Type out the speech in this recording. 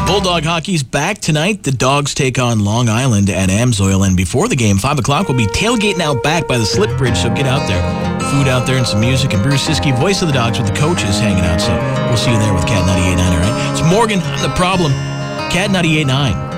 Bulldog hockey's back tonight. The Dogs take on Long Island at Amsoil. And before the game, 5 o'clock, we'll be tailgating out back by the Slip Bridge. So get out there. Food out there and some music. And Bruce Siskey, voice of the Dogs, with the coaches hanging out. So we'll see you there with Cat 98.9, all right? It's Morgan. I'm the problem. Cat 98.9.